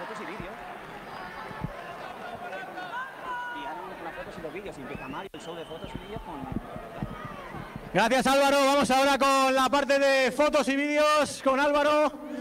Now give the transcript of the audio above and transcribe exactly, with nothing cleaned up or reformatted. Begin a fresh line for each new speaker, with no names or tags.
fotos y vídeos. Y ahora con las fotos y los vídeos. Y empieza Mario, el show de fotos y vídeos con...
Gracias, Álvaro. Vamos ahora con la parte de fotos y vídeos con Álvaro.